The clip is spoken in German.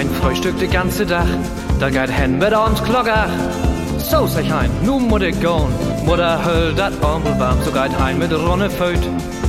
ein Frühstück de ganze Dach, da geht hen mit ons Klockach. So sag ich ein, nu muss ich gehen, Mutter höll dat Ombel warm, so geht hein mit Ronne Föt.